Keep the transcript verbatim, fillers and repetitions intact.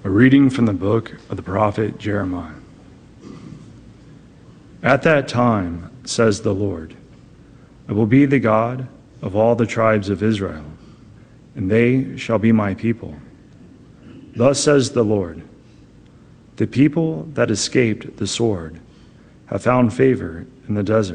A reading from the book of the prophet Jeremiah. At that time, says the Lord, I will be the God of all the tribes of Israel, and they shall be my people. Thus says the Lord, the people that escaped the sword have found favor in the desert.